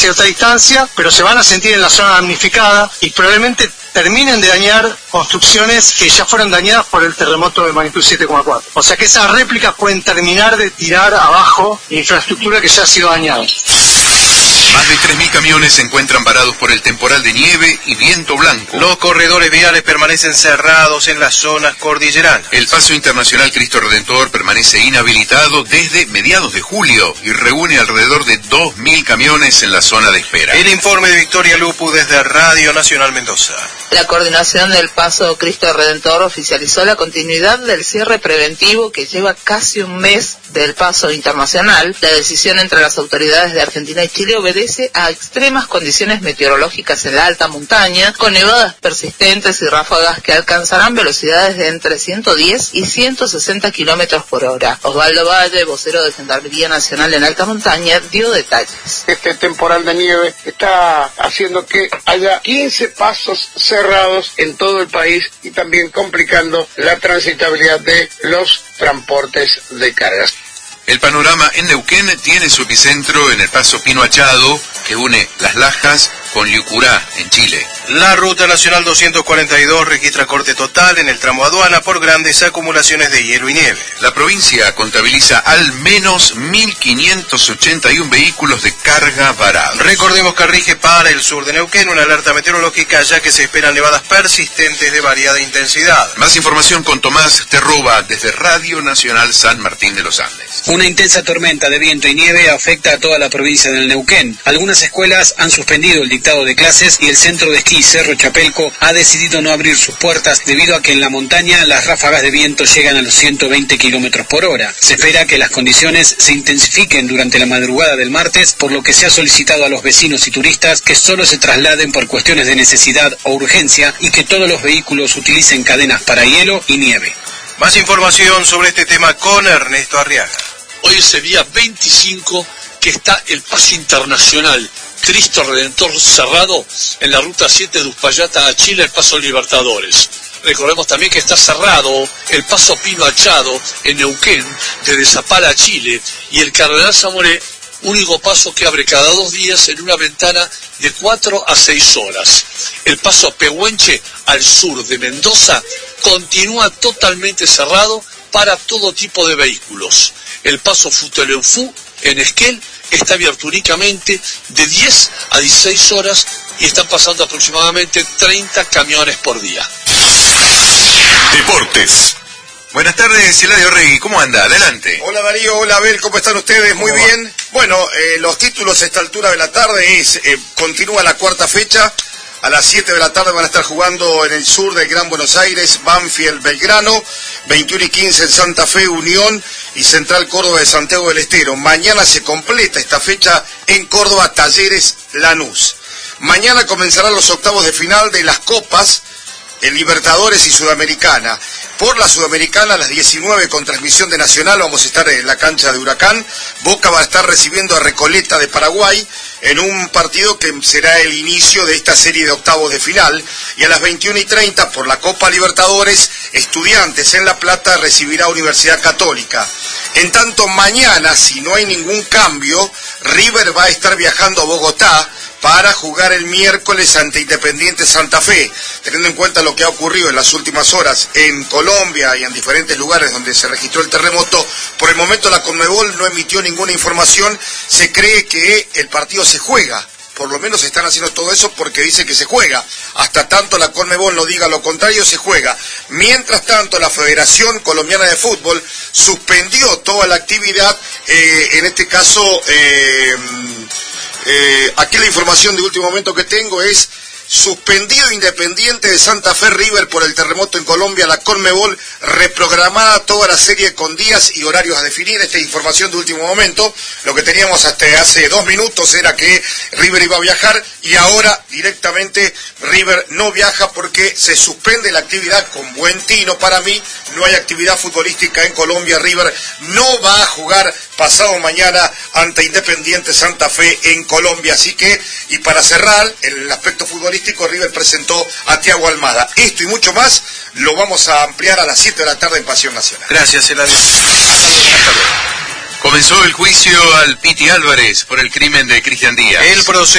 cierta distancia, pero se van a sentir en la zona damnificada y probablemente terminen de dañar construcciones que ya fueron dañadas por el terremoto de magnitud 7,4. O sea que esas réplicas pueden terminar de tirar abajo infraestructura que ya ha sido dañada. Más de 3.000 camiones se encuentran varados por el temporal de nieve y viento blanco. Los corredores viales permanecen cerrados en las zonas cordilleranas. El Paso Internacional Cristo Redentor permanece inhabilitado desde mediados de julio y reúne alrededor de 2.000 camiones en la zona de espera. El informe de Victoria Lupu desde Radio Nacional Mendoza. La coordinación del Paso Cristo Redentor oficializó la continuidad del cierre preventivo que lleva casi un mes del Paso Internacional. La decisión entre las autoridades de Argentina y Chile obedece a extremas condiciones meteorológicas en la alta montaña, con nevadas persistentes y ráfagas que alcanzarán velocidades de entre 110 y 160 kilómetros por hora. Osvaldo Valle, vocero de Gendarmería Nacional en alta montaña, dio detalles. Este temporal de nieve está haciendo que haya 15 pasos cerrados en todo el país y también complicando la transitabilidad de los transportes de cargas. El panorama en Neuquén tiene su epicentro en el paso Pino Achado, que une Las Lajas con Liucurá, en Chile. La Ruta Nacional 242 registra corte total en el tramo aduana por grandes acumulaciones de hielo y nieve. La provincia contabiliza al menos 1.581 vehículos de carga varados. Recordemos que rige para el sur de Neuquén una alerta meteorológica, ya que se esperan nevadas persistentes de variada intensidad. Más información con Tomás Terroba desde Radio Nacional San Martín de los Andes. Una intensa tormenta de viento y nieve afecta a toda la provincia del Neuquén. Algunas escuelas han suspendido el dictado de clases y el centro de esquí Cerro Chapelco ha decidido no abrir sus puertas debido a que en la montaña las ráfagas de viento llegan a los 120 kilómetros por hora. Se espera que las condiciones se intensifiquen durante la madrugada del martes, por lo que se ha solicitado a los vecinos y turistas que solo se trasladen por cuestiones de necesidad o urgencia y que todos los vehículos utilicen cadenas para hielo y nieve. Más información sobre este tema con Ernesto Arriaga. Hoy es el día 25 que está el Paso Internacional Cristo Redentor cerrado en la ruta 7 de Uspallata a Chile, el Paso Libertadores. Recordemos también que está cerrado el Paso Pino Achado en Neuquén, desde Zapala a Chile, y el Cardenal Zamoré, único paso que abre cada 2 días en una ventana de 4 a 6 horas. El Paso Pehuenche al sur de Mendoza continúa totalmente cerrado para todo tipo de vehículos. El Paso Futelenfú en Esquel está abierto únicamente de 10 a 16 horas y están pasando aproximadamente 30 camiones por día. Deportes. Buenas tardes, Eladio Regui, ¿cómo anda? Adelante. Hola Darío, hola Abel, ¿cómo están ustedes? Muy bien. Bueno, los títulos a esta altura de la tarde continúa la cuarta fecha. A las 7 de la tarde van a estar jugando en el sur del Gran Buenos Aires, Banfield, Belgrano, 21 y 15 en Santa Fe, Unión y Central Córdoba de Santiago del Estero. Mañana se completa esta fecha en Córdoba, Talleres, Lanús. Mañana comenzarán los octavos de final de las Copas, en Libertadores y Sudamericana. Por la Sudamericana a las 19 con transmisión de Nacional vamos a estar en la cancha de Huracán. Boca va a estar recibiendo a Recoleta de Paraguay en un partido que será el inicio de esta serie de octavos de final. Y a las 21 y 30 por la Copa Libertadores, Estudiantes en La Plata recibirá a Universidad Católica. En tanto mañana, si no hay ningún cambio, River va a estar viajando a Bogotá para jugar el miércoles ante Independiente Santa Fe. Teniendo en cuenta lo que ha ocurrido en las últimas horas en Colombia y en diferentes lugares donde se registró el terremoto, por el momento la Conmebol no emitió ninguna información. Se cree que el partido se juega. Por lo menos están haciendo todo eso porque dice que se juega. Hasta tanto la Conmebol no diga lo contrario, se juega. Mientras tanto, la Federación Colombiana de Fútbol suspendió toda la actividad, en este caso... aquí la información de último momento que tengo es: suspendido Independiente de Santa Fe River por el terremoto en Colombia, la Conmebol reprogramada toda la serie con días y horarios a definir. Esta información de último momento. Lo que teníamos hasta hace 2 minutos era que River iba a viajar y ahora directamente River no viaja porque se suspende la actividad con buen tino para mí. No hay actividad futbolística en Colombia. River no va a jugar pasado mañana ante Independiente Santa Fe en Colombia. Así que, y para cerrar el aspecto futbolístico, River presentó a Thiago Almada. Esto y mucho más lo vamos a ampliar a las 7 de la tarde en Pasión Nacional. Gracias, Eladio. Comenzó el juicio al Piti Álvarez por el crimen de Cristian Díaz. El proceso